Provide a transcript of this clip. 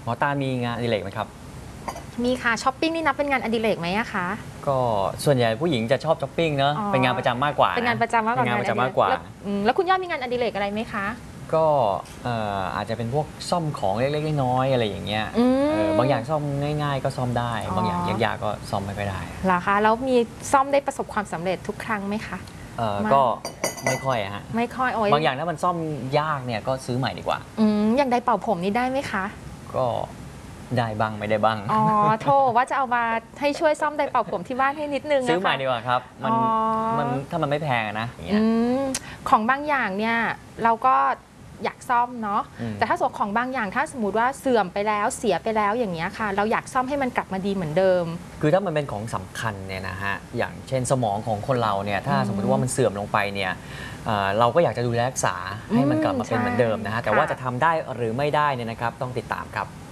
หมอตามีงานอดิเรกไหมครับมีค่ะช้อปปิ้งนี่นับเป็นงานอดิเรกไหมอะคะก็ส่วนใหญ่ผู้หญิงจะชอบช้อปปิ้งเนอะเป็นงานประจำมากกว่าเป็นงานประจำมากกว่างานประจำมากกว่าแล้วคุณย่ามีงานอดิเรกอะไรไหมคะก็อาจจะเป็นพวกซ่อมของเล็กๆน้อยๆอะไรอย่างเงี้ยบางอย่างซ่อมง่ายๆก็ซ่อมได้บางอย่างยากๆก็ซ่อมไม่ค่อยได้เหรอคะแล้วมีซ่อมได้ประสบความสำเร็จทุกครั้งไหมคะก็ไม่ค่อยฮะไม่ค่อยบางอย่างถ้ามันซ่อมยากเนี่ยก็ซื้อใหม่ดีกว่าอย่างไดเป่าผมนี่ได้ไหมคะก็ได้บ้างไม่ได้บ้างโทษว่าจะเอามาให้ช่วยซ่อมไดเป่าผมที่บ้านให้นิดนึงซื้อใหม่ดีกว่าครับมันถ้ามันไม่แพงนะของบางอย่างเนี่ยเราก็อยากซ่อมเนาะแต่ถ้าส่วนของบางอย่างถ้าสมมติว่าเสื่อมไปแล้วเสียไปแล้วอย่างเงี้ยค่ะเราอยากซ่อมให้มันกลับมาดีเหมือนเดิมคือถ้ามันเป็นของสำคัญเนี่ยนะฮะอย่างเช่นสมองของคนเราเนี่ยถ้าสมมติว่ามันเสื่อมลงไปเนี่ยเราก็อยากจะดูแลรักษาให้มันกลับมาเป็นเหมือนเดิมนะฮะแต่ว่าจะทำได้หรือไม่ได้เนี่ยนะครับต้องติดตามครับ